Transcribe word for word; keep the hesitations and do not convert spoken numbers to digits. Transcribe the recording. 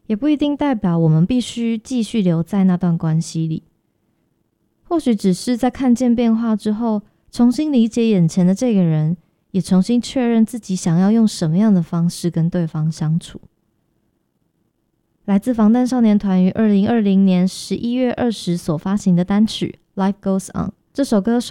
也不一定代表我们必须继续留在那段关系里。或许只是在看见变化之后，重新理解眼前的这个人，也重新确认自己想要用什么样的方式跟对方相处。来自防弹少年团于二零二零年十一月二十所发行的单曲《Life Goes On》，这首歌